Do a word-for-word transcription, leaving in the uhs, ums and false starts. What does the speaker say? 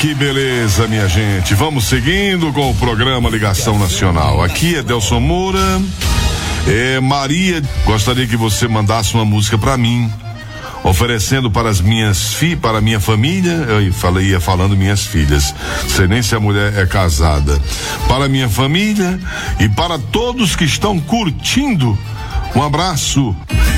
que beleza, minha gente. Vamos seguindo com o programa Ligação Nacional. Aqui é Delson Moura. É, Maria, gostaria que você mandasse uma música pra mim, oferecendo para as minhas filhas, para a minha família. Eu falei, ia falando minhas filhas, sei nem se a mulher é casada. Para a minha família e para todos que estão curtindo. Um abraço.